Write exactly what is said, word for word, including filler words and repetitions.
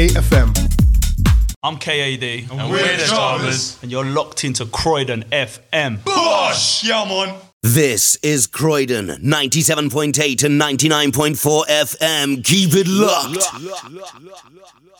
F M. I'm K A D. And, and we're the Starters. And you're locked into Croydon F M. Bosh! Yeah, man. This is Croydon, ninety-seven point eight and ninety-nine point four F M. Keep it locked.